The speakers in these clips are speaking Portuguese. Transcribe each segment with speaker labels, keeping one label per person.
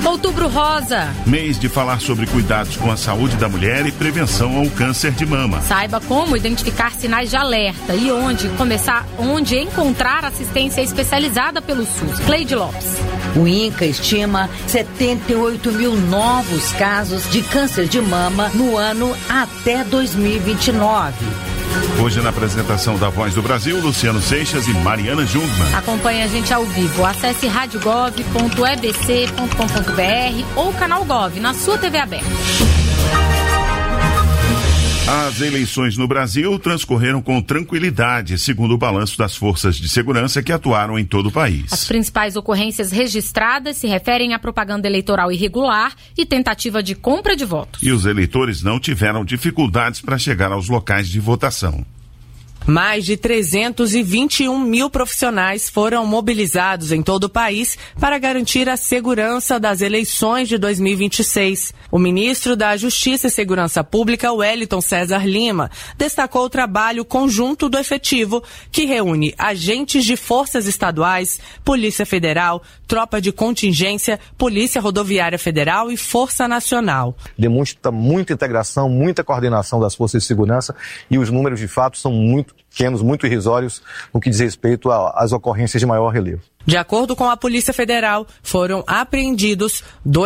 Speaker 1: Outubro Rosa.
Speaker 2: Mês de falar sobre cuidados com a saúde da mulher e prevenção ao câncer de mama.
Speaker 1: Saiba como identificar sinais de alerta e onde encontrar assistência especializada pelo SUS. Cleide Lopes.
Speaker 3: O INCA estima 78 mil novos casos de câncer de mama no ano até 2029.
Speaker 2: Hoje, na apresentação da Voz do Brasil, Luciano Seixas e Mariana Jungmann.
Speaker 1: Acompanhe a gente ao vivo. Acesse radiogov.ebc.com.br ou canal Gov na sua TV aberta.
Speaker 2: As eleições no Brasil transcorreram com tranquilidade, segundo o balanço das forças de segurança que atuaram em todo o país.
Speaker 1: As principais ocorrências registradas se referem à propaganda eleitoral irregular e tentativa de compra de votos.
Speaker 2: E os eleitores não tiveram dificuldades para chegar aos locais de votação.
Speaker 4: Mais de 321 mil profissionais foram mobilizados em todo o país para garantir a segurança das eleições de 2026. O ministro da Justiça e Segurança Pública, Wellington César Lima, destacou o trabalho conjunto do efetivo, que reúne agentes de forças estaduais, Polícia Federal, Tropa de Contingência, Polícia Rodoviária Federal e Força Nacional.
Speaker 5: Demonstra muita integração, muita coordenação das forças de segurança e os números de fato são muito pequenos, muito irrisórios no que diz respeito às ocorrências de maior relevo.
Speaker 4: De acordo com a Polícia Federal, foram apreendidos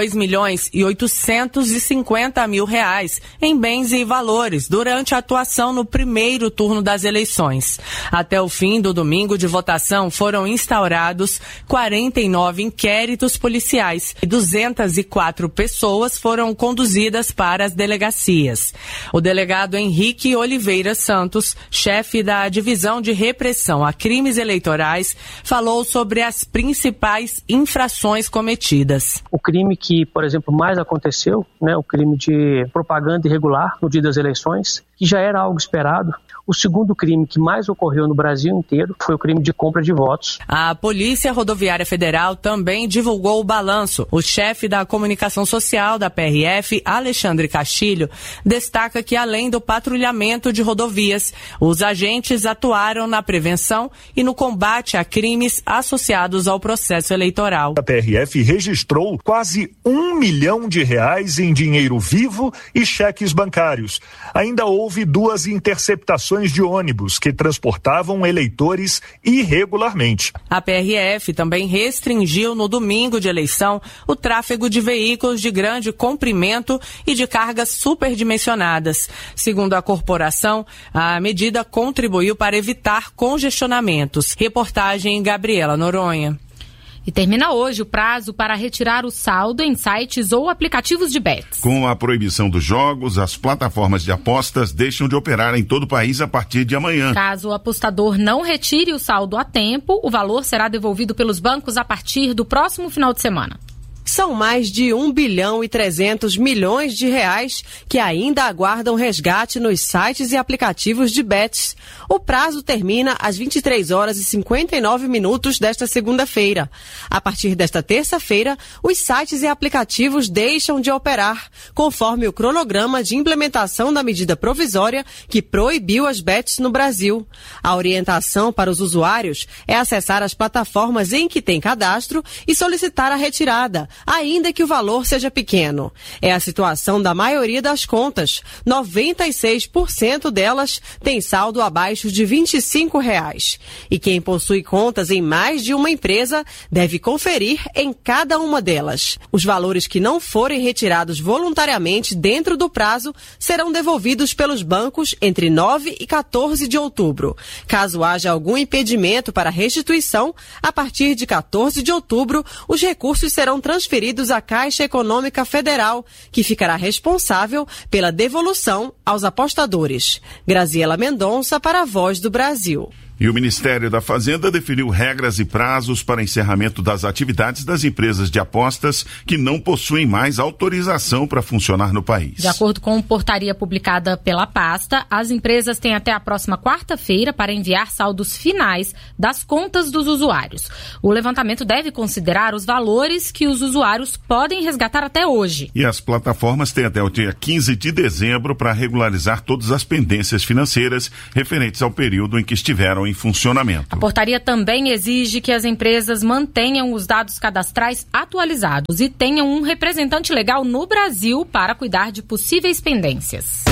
Speaker 4: R$2.850.000 em bens e valores durante a atuação no primeiro turno das eleições. Até o fim do domingo de votação, foram instaurados 49 inquéritos policiais e 204 pessoas foram conduzidas para as delegacias. O delegado Henrique Oliveira Santos, chefe da Divisão de Repressão a Crimes Eleitorais, falou sobre as principais infrações cometidas.
Speaker 6: O crime que, por exemplo, mais aconteceu, o crime de propaganda irregular no dia das eleições, que já era algo esperado. O segundo crime que mais ocorreu no Brasil inteiro foi o crime de compra de votos.
Speaker 4: A Polícia Rodoviária Federal também divulgou o balanço. O chefe da comunicação social da PRF, Alexandre Castilho, destaca que, além do patrulhamento de rodovias, os agentes atuaram na prevenção e no combate a crimes associados ao processo eleitoral.
Speaker 7: A PRF registrou quase R$1 milhão em dinheiro vivo e cheques bancários. Ainda houve 2 interceptações de ônibus que transportavam eleitores irregularmente.
Speaker 4: A PRF também restringiu no domingo de eleição o tráfego de veículos de grande comprimento e de cargas superdimensionadas. Segundo a corporação, a medida contribuiu para evitar congestionamentos. Reportagem Gabriela Noronha.
Speaker 1: E termina hoje o prazo para retirar o saldo em sites ou aplicativos de bets.
Speaker 2: Com a proibição dos jogos, as plataformas de apostas deixam de operar em todo o país a partir de amanhã.
Speaker 1: Caso o apostador não retire o saldo a tempo, o valor será devolvido pelos bancos a partir do próximo final de semana.
Speaker 8: São mais de R$1,3 bilhão que ainda aguardam resgate nos sites e aplicativos de bets. O prazo termina às 23h59 desta segunda-feira. A partir desta terça-feira, os sites e aplicativos deixam de operar, conforme o cronograma de implementação da medida provisória que proibiu as bets no Brasil. A orientação para os usuários é acessar as plataformas em que tem cadastro e solicitar a retirada, ainda que o valor seja pequeno. É a situação da maioria das contas. 96% delas tem saldo abaixo de R$25. E quem possui contas em mais de uma empresa deve conferir em cada uma delas. Os valores que não forem retirados voluntariamente dentro do prazo serão devolvidos pelos bancos entre 9 e 14 de outubro. Caso haja algum impedimento para restituição, a partir de 14 de outubro, os recursos serão transferidos à Caixa Econômica Federal, que ficará responsável pela devolução aos apostadores. Graziela Mendonça para a Voz do Brasil.
Speaker 2: E o Ministério da Fazenda definiu regras e prazos para encerramento das atividades das empresas de apostas que não possuem mais autorização para funcionar no país.
Speaker 1: De acordo com portaria publicada pela pasta, as empresas têm até a próxima quarta-feira para enviar saldos finais das contas dos usuários. O levantamento deve considerar os valores que os usuários podem resgatar até hoje.
Speaker 2: E as plataformas têm até o dia 15 de dezembro para regularizar todas as pendências financeiras referentes ao período em que estiveram em funcionamento.
Speaker 1: A portaria também exige que as empresas mantenham os dados cadastrais atualizados e tenham um representante legal no Brasil para cuidar de possíveis pendências.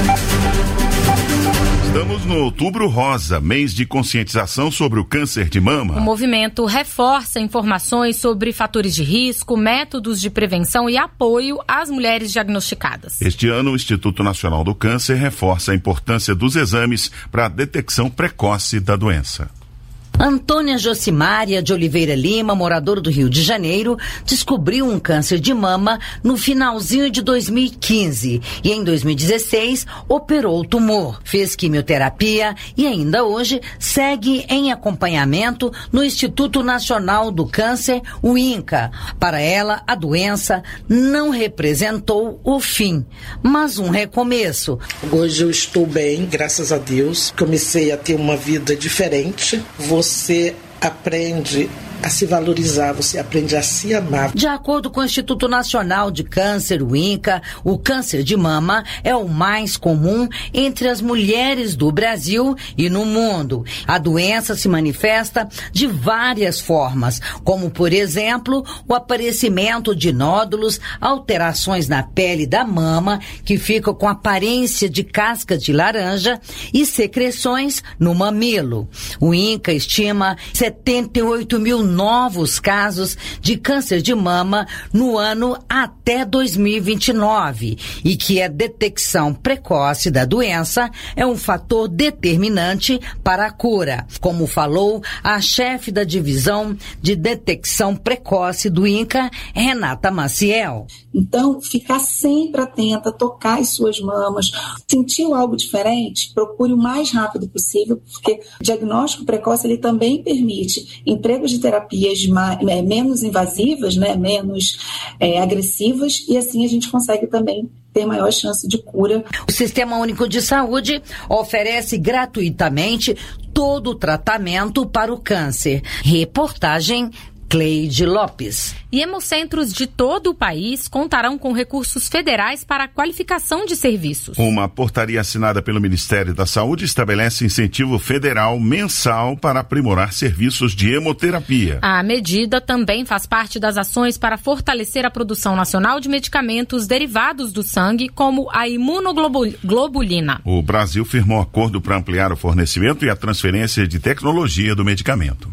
Speaker 2: Estamos no Outubro Rosa, mês de conscientização sobre o câncer de mama.
Speaker 1: O movimento reforça informações sobre fatores de risco, métodos de prevenção e apoio às mulheres diagnosticadas.
Speaker 2: Este ano, o Instituto Nacional do Câncer reforça a importância dos exames para a detecção precoce da doença.
Speaker 3: Antônia Josimária de Oliveira Lima, moradora do Rio de Janeiro, descobriu um câncer de mama no finalzinho de 2015 e em 2016 operou o tumor, fez quimioterapia e ainda hoje segue em acompanhamento no Instituto Nacional do Câncer, o INCA. Para ela, a doença não representou o fim, mas um recomeço.
Speaker 9: Hoje eu estou bem, graças a Deus. Comecei a ter uma vida diferente. Você aprende a se valorizar, você aprende a se amar.
Speaker 3: De acordo com o Instituto Nacional de Câncer, o INCA, o câncer de mama é o mais comum entre as mulheres do Brasil e no mundo. A doença se manifesta de várias formas, como, por exemplo, o aparecimento de nódulos, alterações na pele da mama, que ficam com aparência de casca de laranja, e secreções no mamilo. O INCA estima 78 mil novos casos de câncer de mama no ano até 2029 e que a detecção precoce da doença é um fator determinante para a cura, como falou a chefe da divisão de detecção precoce do INCA, Renata Maciel.
Speaker 10: Então, ficar sempre atenta, tocar as suas mamas, sentiu algo diferente, procure o mais rápido possível, porque o diagnóstico precoce ele também permite empregos de terapias menos invasivas, né, menos agressivas, e assim a gente consegue também ter maior chance de cura.
Speaker 3: O Sistema Único de Saúde oferece gratuitamente todo o tratamento para o câncer. Reportagem Cleide Lopes.
Speaker 1: E hemocentros de todo o país contarão com recursos federais para a qualificação de serviços.
Speaker 2: Uma portaria assinada pelo Ministério da Saúde estabelece incentivo federal mensal para aprimorar serviços de hemoterapia.
Speaker 1: A medida também faz parte das ações para fortalecer a produção nacional de medicamentos derivados do sangue, como a imunoglobulina.
Speaker 2: O Brasil firmou acordo para ampliar o fornecimento e a transferência de tecnologia do medicamento.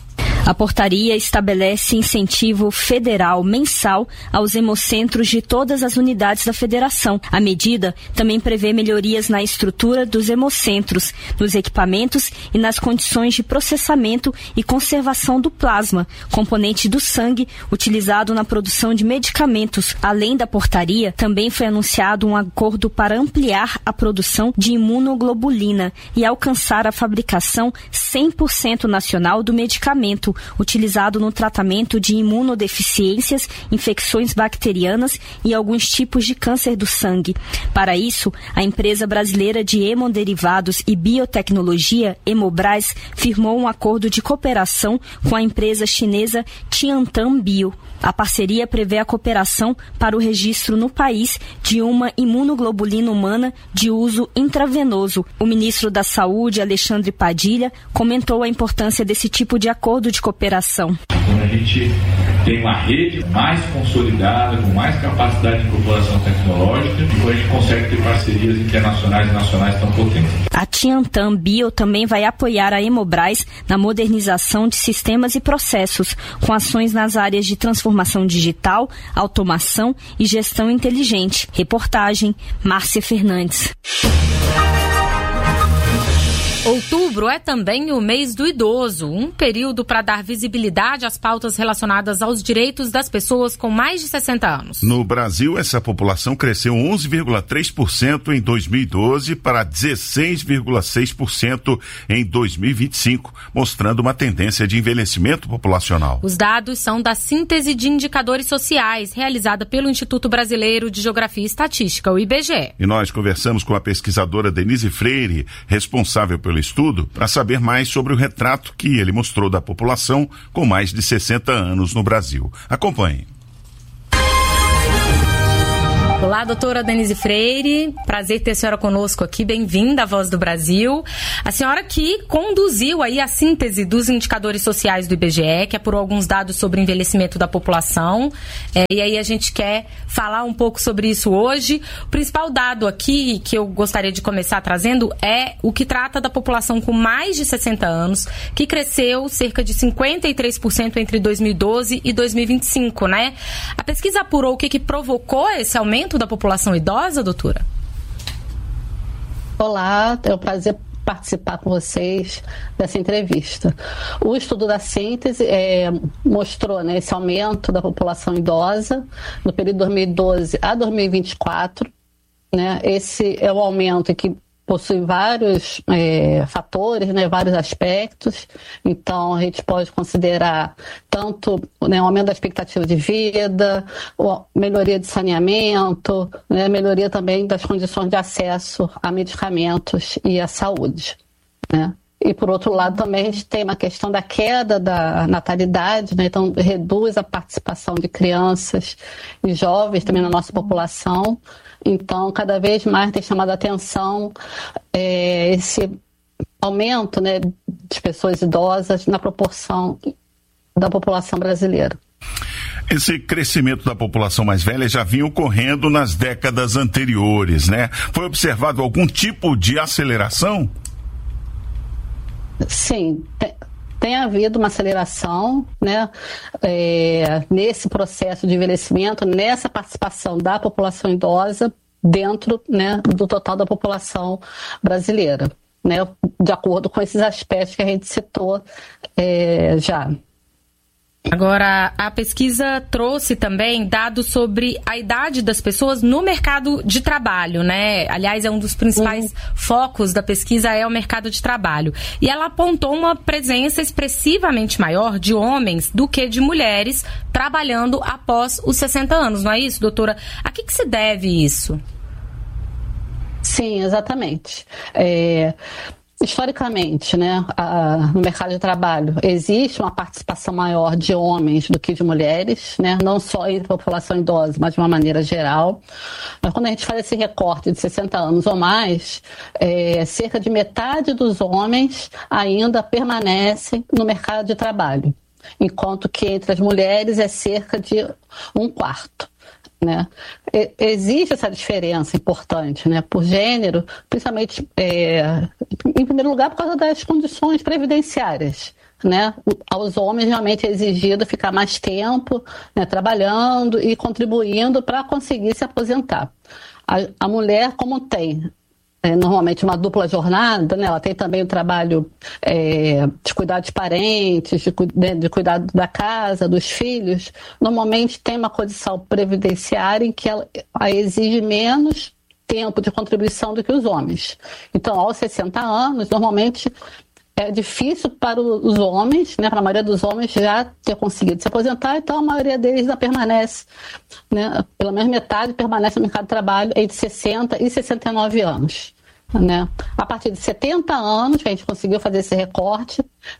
Speaker 11: A portaria estabelece incentivo federal mensal aos hemocentros de todas as unidades da federação. A medida também prevê melhorias na estrutura dos hemocentros, nos equipamentos e nas condições de processamento e conservação do plasma, componente do sangue utilizado na produção de medicamentos. Além da portaria, também foi anunciado um acordo para ampliar a produção de imunoglobulina e alcançar a fabricação 100% nacional do medicamento, utilizado no tratamento de imunodeficiências, infecções bacterianas e alguns tipos de câncer do sangue. Para isso, a empresa brasileira de hemoderivados e biotecnologia, Hemobras, firmou um acordo de cooperação com a empresa chinesa Tiantan Bio. A parceria prevê a cooperação para o registro no país de uma imunoglobulina humana de uso intravenoso. O ministro da Saúde, Alexandre Padilha, comentou a importância desse tipo de acordo de cooperação.
Speaker 12: Quando a gente tem uma rede mais consolidada, com mais capacidade de incorporação tecnológica, e quando a gente consegue ter parcerias internacionais e nacionais tão potentes.
Speaker 11: A Tiantan Bio também vai apoiar a Hemobras na modernização de sistemas e processos, com ações nas áreas de transformação digital, automação e gestão inteligente. Reportagem, Márcia Fernandes.
Speaker 1: Outubro é também o mês do idoso, um período para dar visibilidade às pautas relacionadas aos direitos das pessoas com mais de 60 anos.
Speaker 2: No Brasil, essa população cresceu 11,3% em 2012 para 16,6% em 2025, mostrando uma tendência de envelhecimento populacional.
Speaker 1: Os dados são da síntese de indicadores sociais, realizada pelo Instituto Brasileiro de Geografia e Estatística, o IBGE.
Speaker 2: E nós conversamos com a pesquisadora Denise Freire, responsável pelo estudo, para saber mais sobre o retrato que ele mostrou da população com mais de 60 anos no Brasil. Acompanhe.
Speaker 1: Olá, doutora Denise Freire, prazer ter a senhora conosco aqui, bem-vinda à Voz do Brasil. A senhora que conduziu aí a síntese dos indicadores sociais do IBGE, que apurou alguns dados sobre o envelhecimento da população, e aí a gente quer falar um pouco sobre isso hoje. O principal dado aqui que eu gostaria de começar trazendo é o que trata da população com mais de 60 anos, que cresceu cerca de 53% entre 2012 e 2025, né? A pesquisa apurou o que provocou esse aumento da população idosa, doutora?
Speaker 13: Olá, é um prazer participar com vocês dessa entrevista. O estudo da síntese mostrou, né, esse aumento da população idosa no período 2012 a 2024. Né? Esse é um aumento que possui vários fatores, né, vários aspectos. Então, a gente pode considerar tanto, né, o aumento da expectativa de vida, melhoria de saneamento, né, melhoria também das condições de acesso a medicamentos e à saúde. Né? E, por outro lado, também a gente tem uma questão da queda da natalidade, né? Então reduz a participação de crianças e jovens também na nossa população. Então, cada vez mais tem chamado a atenção esse aumento, né, de pessoas idosas na proporção da população brasileira.
Speaker 2: Esse crescimento da população mais velha já vinha ocorrendo nas décadas anteriores, né? Foi observado algum tipo de aceleração?
Speaker 13: Sim, tem havido uma aceleração, né, nesse processo de envelhecimento, nessa participação da população idosa dentro, né, do total da população brasileira, né, de acordo com esses aspectos que a gente citou já.
Speaker 1: Agora, a pesquisa trouxe também dados sobre a idade das pessoas no mercado de trabalho, né? Aliás, é um dos principais focos da pesquisa é o mercado de trabalho. E ela apontou uma presença expressivamente maior de homens do que de mulheres trabalhando após os 60 anos, não é isso, doutora? A que se deve isso?
Speaker 13: Sim, exatamente. Historicamente, né, no mercado de trabalho, existe uma participação maior de homens do que de mulheres, né, não só entre a população idosa, mas de uma maneira geral. Mas quando a gente faz esse recorte de 60 anos ou mais, cerca de metade dos homens ainda permanecem no mercado de trabalho, enquanto que entre as mulheres é cerca de 1/4. Né? Existe essa diferença importante, né, por gênero, principalmente em primeiro lugar por causa das condições previdenciárias, né? Aos homens realmente é exigido ficar mais tempo, né, trabalhando e contribuindo para conseguir se aposentar. A mulher, como tem normalmente uma dupla jornada, né? Ela tem também o trabalho de cuidar de parentes, de cuidar da casa, dos filhos. Normalmente tem uma condição previdenciária em que ela exige menos tempo de contribuição do que os homens. Então, aos 60 anos, normalmente é difícil para os homens, né, para a maioria dos homens já ter conseguido se aposentar, então a maioria deles ainda permanece, né, pelo menos metade permanece no mercado de trabalho entre 60 e 69 anos. Né? A partir de 70 anos, que a gente conseguiu fazer esse recorte,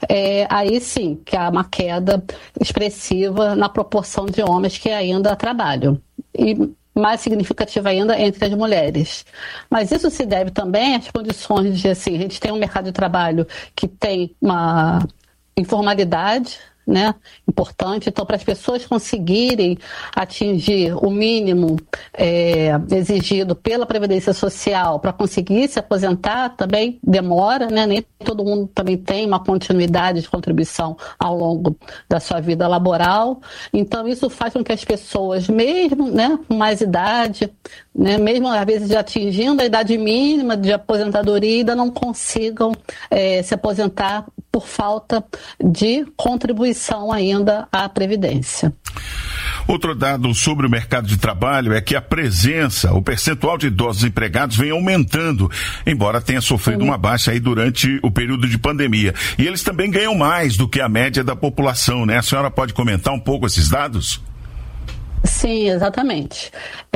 Speaker 13: aí sim que há uma queda expressiva na proporção de homens que ainda trabalham. E mais significativa ainda entre as mulheres. Mas isso se deve também às condições de, assim, a gente tem um mercado de trabalho que tem uma informalidade, né, importante. Então, para as pessoas conseguirem atingir o mínimo exigido pela Previdência Social para conseguir se aposentar também demora, né? Nem todo mundo também tem uma continuidade de contribuição ao longo da sua vida laboral. Então, isso faz com que as pessoas, mesmo, né, com mais idade, né, mesmo às vezes já atingindo a idade mínima de aposentadoria, ainda não consigam se aposentar por falta de contribuição ainda à Previdência.
Speaker 2: Outro dado sobre o mercado de trabalho é que a presença, o percentual de idosos empregados vem aumentando, embora tenha sofrido uma baixa aí durante o período de pandemia. E eles também ganham mais do que a média da população, né? A senhora pode comentar um pouco esses dados?
Speaker 13: Sim, exatamente.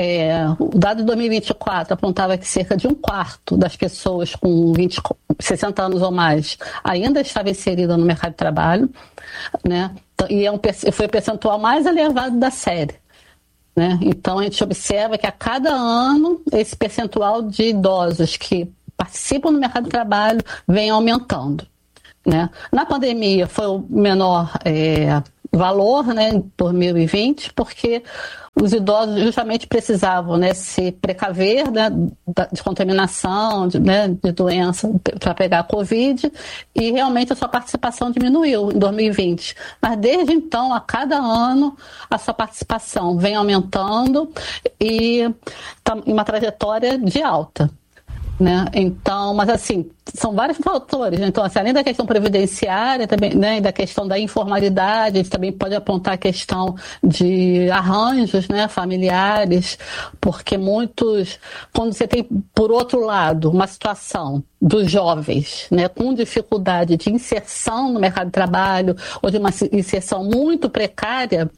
Speaker 13: O dado de 2024 apontava que cerca de 1/4 das pessoas com 60 anos ou mais ainda estava inserida no mercado de trabalho, né? E foi o percentual mais elevado da série. né? Então, a gente observa que a cada ano esse percentual de idosos que participam do mercado de trabalho vem aumentando, né? Na pandemia foi o menor valor, né, em 2020, porque os idosos justamente precisavam, né, se precaver, né, de contaminação, de doença para pegar a Covid, e realmente a sua participação diminuiu em 2020. Mas desde então, a cada ano, a sua participação vem aumentando e está em uma trajetória de alta, né? Então, mas assim, são vários fatores, né? Então, assim, além da questão previdenciária, também, né, da questão da informalidade, a gente também pode apontar a questão de arranjos, né, familiares, porque muitos, quando você tem, por outro lado, uma situação dos jovens, né, com dificuldade de inserção no mercado de trabalho, ou de uma inserção muito precária,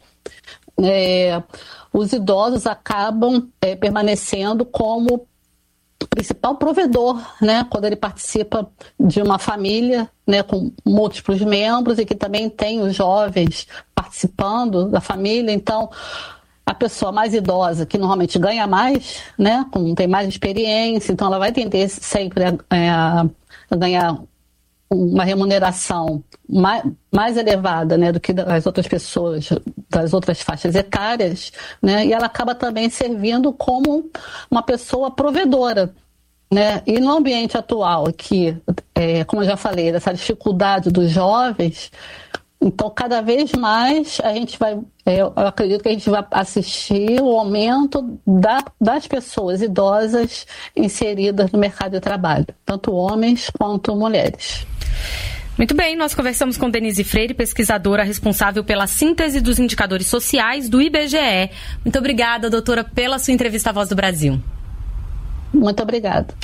Speaker 13: os idosos acabam permanecendo como principal provedor, né, quando ele participa de uma família, né, com múltiplos membros e que também tem os jovens participando da família. Então, a pessoa mais idosa, que normalmente ganha mais, né, tem mais experiência, então ela vai tender sempre a ganhar uma remuneração mais elevada, né, do que as outras pessoas, das outras faixas etárias, né, e ela acaba também servindo como uma pessoa provedora, né, e no ambiente atual, que, como eu já falei, dessa dificuldade dos jovens, então cada vez mais a gente vai, eu acredito que a gente vai assistir o aumento das pessoas idosas inseridas no mercado de trabalho, tanto homens quanto mulheres.
Speaker 1: Muito bem, nós conversamos com Denise Freire, pesquisadora responsável pela síntese dos indicadores sociais do IBGE. Muito obrigada, doutora, pela sua entrevista à Voz do Brasil.
Speaker 13: Muito obrigada.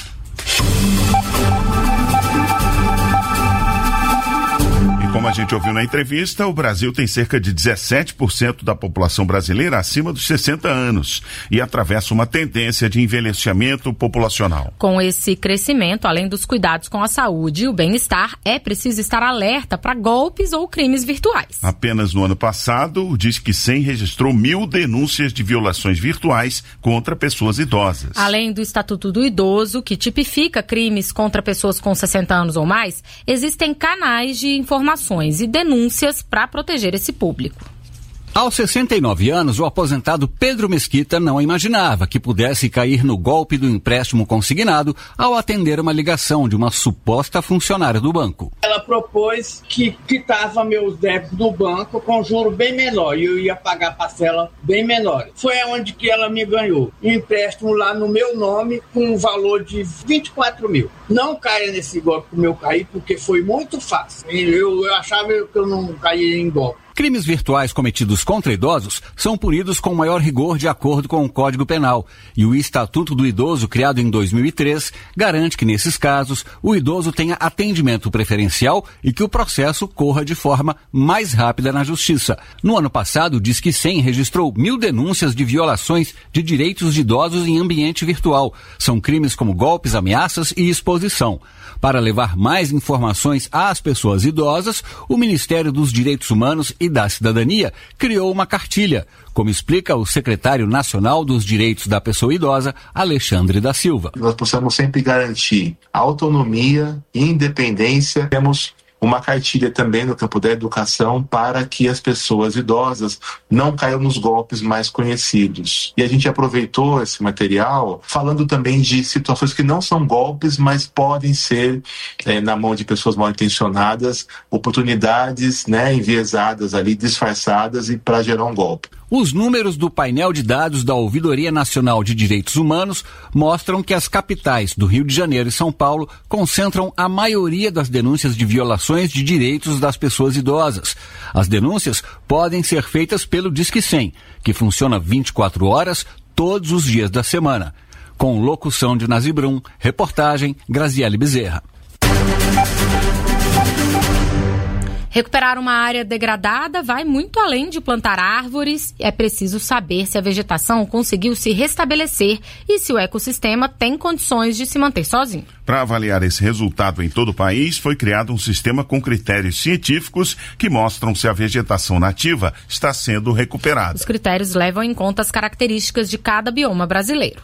Speaker 2: Como a gente ouviu na entrevista, o Brasil tem cerca de 17% da população brasileira acima dos 60 anos e atravessa uma tendência de envelhecimento populacional.
Speaker 1: Com esse crescimento, além dos cuidados com a saúde e o bem-estar, é preciso estar alerta para golpes ou crimes virtuais.
Speaker 2: Apenas no ano passado, o Disque 100 registrou 1.000 denúncias de violações virtuais contra pessoas idosas.
Speaker 1: Além do Estatuto do Idoso, que tipifica crimes contra pessoas com 60 anos ou mais, existem canais de informações e denúncias para proteger esse público.
Speaker 14: Aos 69 anos, o aposentado Pedro Mesquita não imaginava que pudesse cair no golpe do empréstimo consignado ao atender uma ligação de uma suposta funcionária do banco.
Speaker 15: Ela propôs que quitava meus débitos do banco com juro bem menor e eu ia pagar parcela bem menor. Foi onde que ela me ganhou. Um empréstimo lá no meu nome com um valor de 24 mil. Não caia nesse golpe como eu caí, porque foi muito fácil. Eu achava que eu não caía em golpe.
Speaker 14: Crimes virtuais cometidos contra idosos são punidos com maior rigor de acordo com o Código Penal. E o Estatuto do Idoso, criado em 2003, garante que, nesses casos, o idoso tenha atendimento preferencial e que o processo corra de forma mais rápida na Justiça. No ano passado, o Disque 100 registrou 1.000 denúncias de violações de direitos de idosos em ambiente virtual. São crimes como golpes, ameaças e exposição. Para levar mais informações às pessoas idosas, o Ministério dos Direitos Humanos e da Cidadania criou uma cartilha, como explica o secretário nacional dos Direitos da Pessoa Idosa, Alexandre da Silva.
Speaker 16: Nós possamos sempre garantir autonomia e independência. Temos uma cartilha também no campo da educação para que as pessoas idosas não caiam nos golpes mais conhecidos. E a gente aproveitou esse material falando também de situações que não são golpes, mas podem ser, na mão de pessoas mal intencionadas, oportunidades, enviesadas ali, disfarçadas e para gerar um golpe.
Speaker 14: Os números do painel de dados da Ouvidoria Nacional de Direitos Humanos mostram que as capitais do Rio de Janeiro e São Paulo concentram a maioria das denúncias de violações de direitos das pessoas idosas. As denúncias podem ser feitas pelo Disque 100, que funciona 24 horas todos os dias da semana. Com locução de Nazi Brum, reportagem Graziele Bezerra.
Speaker 1: Recuperar uma área degradada vai muito além de plantar árvores. É preciso saber se a vegetação conseguiu se restabelecer e se o ecossistema tem condições de se manter sozinho.
Speaker 2: Para avaliar esse resultado em todo o país, foi criado um sistema com critérios científicos que mostram se a vegetação nativa está sendo recuperada.
Speaker 1: Os critérios levam em conta as características de cada bioma brasileiro.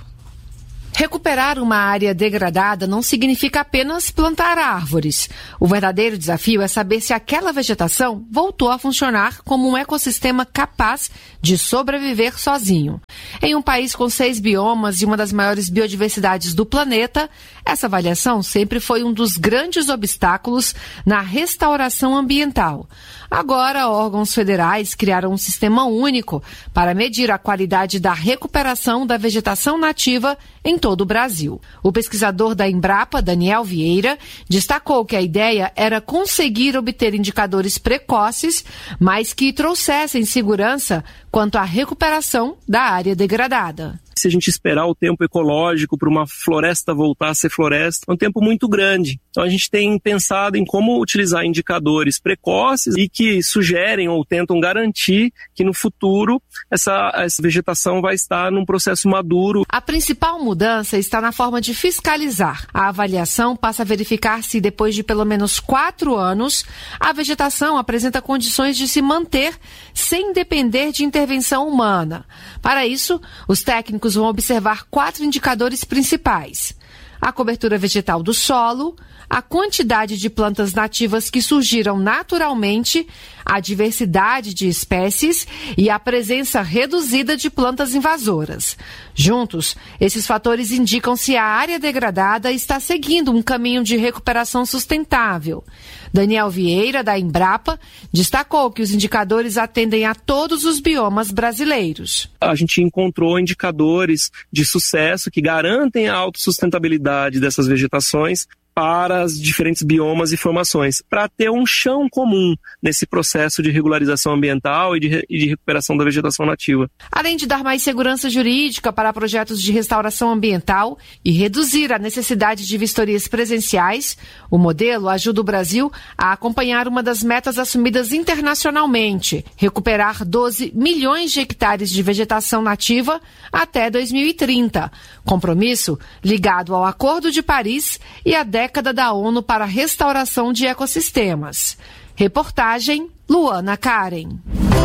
Speaker 17: Recuperar uma área degradada não significa apenas plantar árvores. O verdadeiro desafio é saber se aquela vegetação voltou a funcionar como um ecossistema capaz de sobreviver sozinho. Em um país com 6 biomas e uma das maiores biodiversidades do planeta, essa avaliação sempre foi um dos grandes obstáculos na restauração ambiental. Agora, órgãos federais criaram um sistema único para medir a qualidade da recuperação da vegetação nativa em todo o Brasil. O pesquisador da Embrapa, Daniel Vieira, destacou que a ideia era conseguir obter indicadores precoces, mas que trouxessem segurança quanto à recuperação da área degradada.
Speaker 6: Se a gente esperar o tempo ecológico para uma floresta voltar a ser floresta, é um tempo muito grande. Então a gente tem pensado em como utilizar indicadores precoces e que sugerem ou tentam garantir que no futuro essa vegetação vai estar num processo maduro.
Speaker 17: A principal mudança está na forma de fiscalizar. A avaliação passa a verificar se depois de pelo menos 4 anos a vegetação apresenta condições de se manter sem depender de intervenção humana. Para isso, os técnicos vão observar 4 indicadores principais: a cobertura vegetal do solo, a quantidade de plantas nativas que surgiram naturalmente, a diversidade de espécies e a presença reduzida de plantas invasoras. Juntos, esses fatores indicam se a área degradada está seguindo um caminho de recuperação sustentável. Daniel Vieira, da Embrapa, destacou que os indicadores atendem a todos os biomas brasileiros.
Speaker 6: A gente encontrou indicadores de sucesso que garantem a autossustentabilidade dessas vegetações para os diferentes biomas e formações, para ter um chão comum nesse processo de regularização ambiental e de recuperação da vegetação nativa.
Speaker 17: Além de dar mais segurança jurídica para projetos de restauração ambiental e reduzir a necessidade de vistorias presenciais, o modelo ajuda o Brasil a acompanhar uma das metas assumidas internacionalmente: recuperar 12 milhões de hectares de vegetação nativa até 2030. Compromisso ligado ao Acordo de Paris e à década da ONU para a restauração de ecossistemas. Reportagem Luana Karen.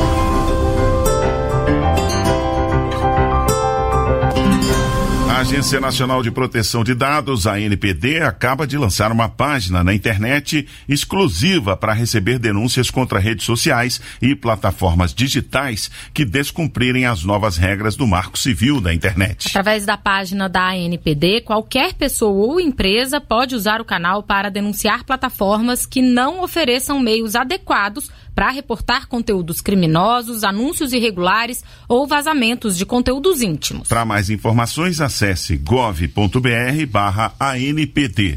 Speaker 2: A Agência Nacional de Proteção de Dados, a ANPD, acaba de lançar uma página na internet exclusiva para receber denúncias contra redes sociais e plataformas digitais que descumprirem as novas regras do Marco Civil da internet.
Speaker 1: Através da página da ANPD, qualquer pessoa ou empresa pode usar o canal para denunciar plataformas que não ofereçam meios adequados para reportar conteúdos criminosos, anúncios irregulares ou vazamentos de conteúdos íntimos.
Speaker 2: Para mais informações, acesse gov.br/ANPD.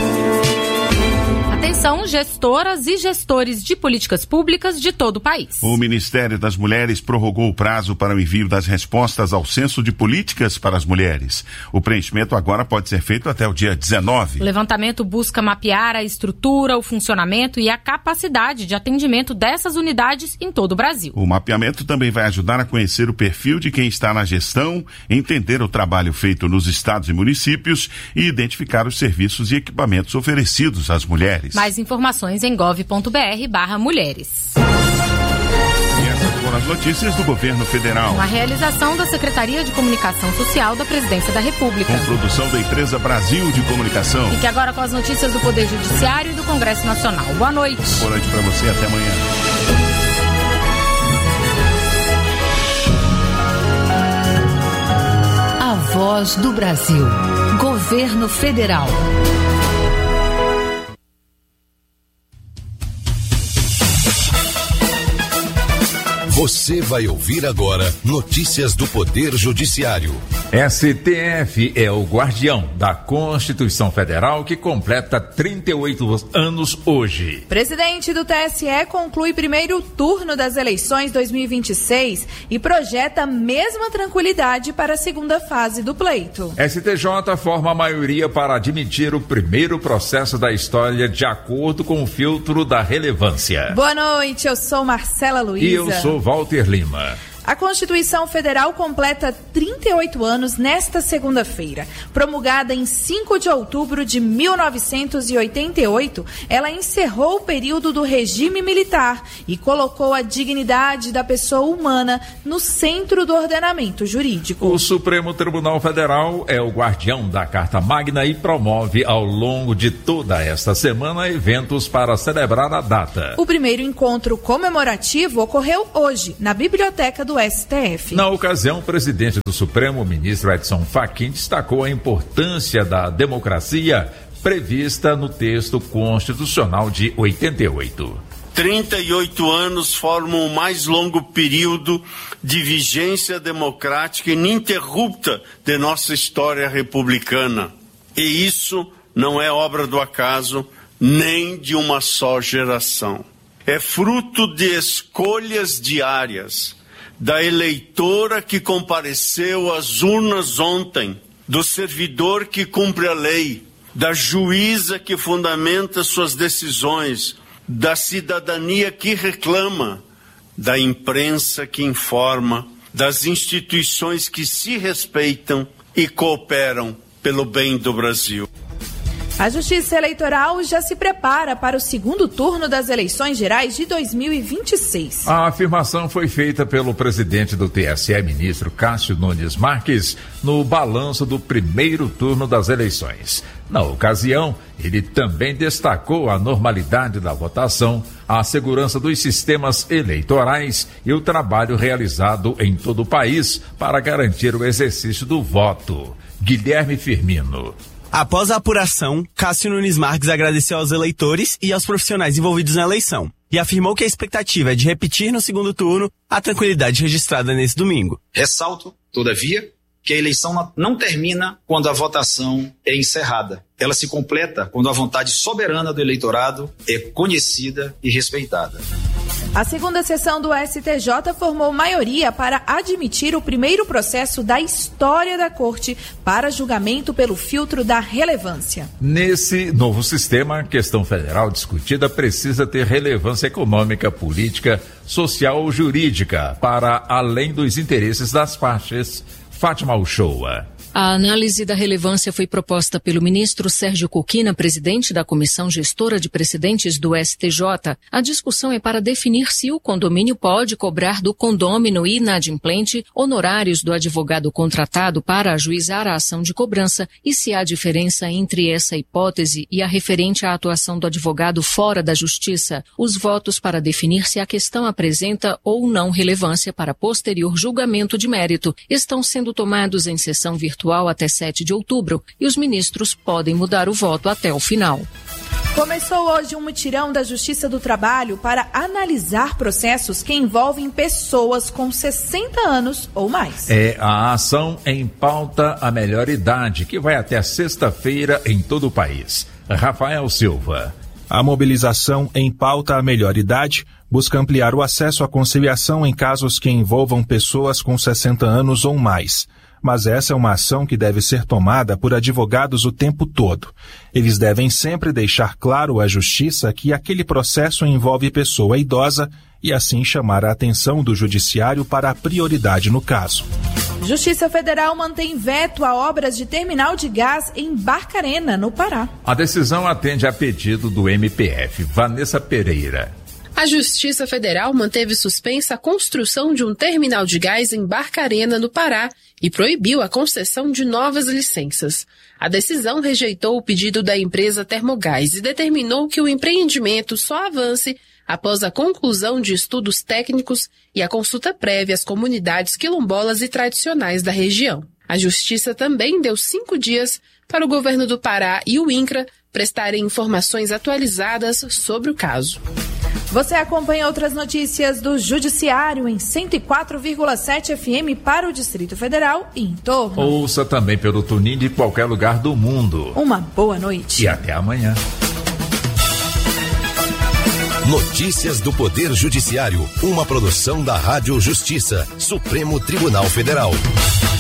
Speaker 1: Atenção, gestoras e gestores de políticas públicas de todo o país.
Speaker 2: O Ministério das Mulheres prorrogou o prazo para o envio das respostas ao Censo de Políticas para as Mulheres. O preenchimento agora pode ser feito até o dia 19.
Speaker 1: O levantamento busca mapear a estrutura, o funcionamento e a capacidade de atendimento dessas unidades em todo o Brasil.
Speaker 2: O mapeamento também vai ajudar a conhecer o perfil de quem está na gestão, entender o trabalho feito nos estados e municípios e identificar os serviços e equipamentos oferecidos às mulheres.
Speaker 1: Mais informações em gov.br/mulheres.
Speaker 2: E essas foram as notícias do governo federal.
Speaker 1: Uma realização da Secretaria de Comunicação Social da Presidência da República.
Speaker 2: Com produção da empresa Brasil de Comunicação.
Speaker 1: Fique agora com as notícias do Poder Judiciário e do Congresso Nacional. Boa noite.
Speaker 2: Boa noite para você, até amanhã.
Speaker 18: A Voz do Brasil. Governo Federal.
Speaker 19: Você vai ouvir agora notícias do Poder Judiciário.
Speaker 20: STF é o guardião da Constituição Federal que completa 38 anos hoje.
Speaker 21: Presidente do TSE conclui primeiro turno das eleições 2026 e projeta a mesma tranquilidade para a segunda fase do pleito.
Speaker 20: STJ forma a maioria para admitir o primeiro processo da história de acordo com o filtro da relevância.
Speaker 21: Boa noite, eu sou Marcela Luiza.
Speaker 20: E eu sou Walter Lima.
Speaker 21: A Constituição Federal completa 38 anos nesta segunda-feira. Promulgada em 5 de outubro de 1988, ela encerrou o período do regime militar e colocou a dignidade da pessoa humana no centro do ordenamento jurídico.
Speaker 20: O Supremo Tribunal Federal é o guardião da Carta Magna e promove ao longo de toda esta semana eventos para celebrar a data.
Speaker 21: O primeiro encontro comemorativo ocorreu hoje, na Biblioteca do STF.
Speaker 20: Na ocasião, o presidente do Supremo, ministro Edson Fachin, destacou a importância da democracia prevista no texto constitucional de 88.
Speaker 22: 38 anos formam o mais longo período de vigência democrática ininterrupta de nossa história republicana. E isso não é obra do acaso, nem de uma só geração. É fruto de escolhas diárias da eleitora que compareceu às urnas ontem, do servidor que cumpre a lei, da juíza que fundamenta suas decisões, da cidadania que reclama, da imprensa que informa, das instituições que se respeitam e cooperam pelo bem do Brasil.
Speaker 21: A Justiça Eleitoral já se prepara para o segundo turno das eleições gerais de 2026.
Speaker 20: A afirmação foi feita pelo presidente do TSE, ministro Cássio Nunes Marques, no balanço do primeiro turno das eleições. Na ocasião, ele também destacou a normalidade da votação, a segurança dos sistemas eleitorais e o trabalho realizado em todo o país para garantir o exercício do voto. Guilherme Firmino.
Speaker 23: Após a apuração, Cássio Nunes Marques agradeceu aos eleitores e aos profissionais envolvidos na eleição e afirmou que a expectativa é de repetir no segundo turno a tranquilidade registrada nesse domingo.
Speaker 24: Ressalto, todavia, que a eleição não termina quando a votação é encerrada. Ela se completa quando a vontade soberana do eleitorado é conhecida e respeitada.
Speaker 21: A segunda sessão do STJ formou maioria para admitir o primeiro processo da história da Corte para julgamento pelo filtro da relevância.
Speaker 20: Nesse novo sistema, a questão federal discutida precisa ter relevância econômica, política, social ou jurídica para além dos interesses das partes. Fátima Uchoa.
Speaker 25: A análise da relevância foi proposta pelo ministro Sérgio Coquina, presidente da Comissão Gestora de Precedentes do STJ. A discussão é para definir se o condomínio pode cobrar do condômino inadimplente honorários do advogado contratado para ajuizar a ação de cobrança e se há diferença entre essa hipótese e a referente à atuação do advogado fora da justiça. Os votos para definir se a questão apresenta ou não relevância para posterior julgamento de mérito estão sendo tomados em sessão virtual até 7 de outubro e os ministros podem mudar o voto até o final.
Speaker 21: Começou hoje um mutirão da Justiça do Trabalho para analisar processos que envolvem pessoas com 60 anos ou mais.
Speaker 20: É a ação Em Pauta a Melhor Idade, que vai até sexta-feira em todo o país. Rafael Silva.
Speaker 26: A mobilização Em Pauta a Melhor Idade busca ampliar o acesso à conciliação em casos que envolvam pessoas com 60 anos ou mais. Mas essa é uma ação que deve ser tomada por advogados o tempo todo. Eles devem sempre deixar claro à Justiça que aquele processo envolve pessoa idosa e assim chamar a atenção do Judiciário para a prioridade no caso.
Speaker 21: Justiça Federal mantém veto a obras de terminal de gás em Barcarena, no Pará.
Speaker 20: A decisão atende a pedido do MPF. Vanessa Pereira.
Speaker 27: A Justiça Federal manteve suspensa a construção de um terminal de gás em Barcarena, no Pará, e proibiu a concessão de novas licenças. A decisão rejeitou o pedido da empresa Termogás e determinou que o empreendimento só avance após a conclusão de estudos técnicos e a consulta prévia às comunidades quilombolas e tradicionais da região. A Justiça também deu 5 dias para o governo do Pará e o INCRA prestarem informações atualizadas sobre o caso.
Speaker 21: Você acompanha outras notícias do Judiciário em 104,7 FM para o Distrito Federal e em torno.
Speaker 20: Ouça também pelo TuneIn de qualquer lugar do mundo.
Speaker 21: Uma boa noite.
Speaker 20: E até amanhã.
Speaker 19: Notícias do Poder Judiciário, uma produção da Rádio Justiça, Supremo Tribunal Federal.